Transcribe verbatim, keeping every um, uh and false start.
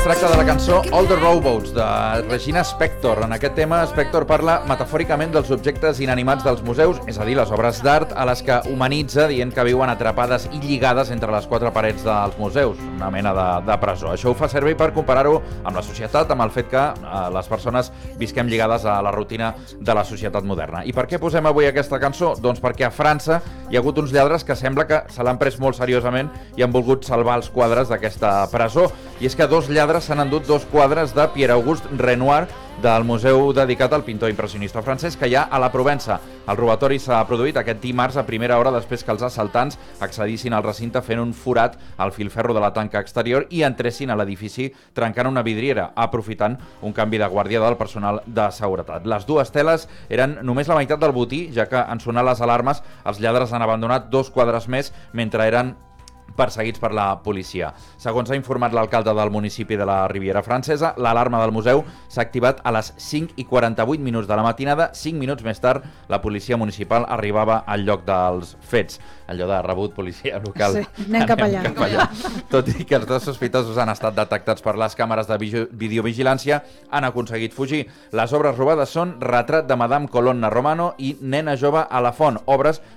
tracta de la cançó All the Rowboats, de Regina Spektor. En aquest tema, Spektor parla metafòricament dels objectes inanimats dels museus, és a dir, les obres d'art a les que humanitza, dient que viuen atrapades i lligades entre les quatre parets dels museus, una mena de, de presó. Això ho fa servir per comparar-ho amb la societat, amb el fet que eh, les persones visquem lligades a la rutina de la societat moderna. I per què posem avui aquesta cançó? Doncs perquè a França hi ha hagut uns lladres que sembla que se l'han pres molt seriosament i han volgut salvar els quadres d'aquesta presó. I és que dos lladres s'han endut dos quadres de Pierre-Auguste Renoir del museu dedicat al pintor impressionista francès que hi ha a la Provença. El robatori s'ha produït aquest dimarts a primera hora després que els assaltants accedissin al recinte fent un forat al filferro de la tanca exterior i entressin a l'edifici trencant una vidriera, aprofitant un canvi de guàrdia del personal de seguretat. Les dues teles eren només la meitat del botí, ja que en sonar les alarmes els lladres han abandonat dos quadres més mentre eren perseguits per la policia. Segons ha informat l'alcalde del municipi de la Riviera Francesa, l'alarma del museu s'ha activat a les cinc i quaranta-vuit minuts de la matinada. cinc minuts més tard, la policia municipal arribava al lloc dels fets. Allò de rebut policia local. Sí, anem cap allà. Cap allà. Tot i que els dos sospitosos han estat detectats per les càmeres de videovigilància, han aconseguit fugir. Les obres robades són Retrat de Madame Colonna Romano i Nena jove a la font, obres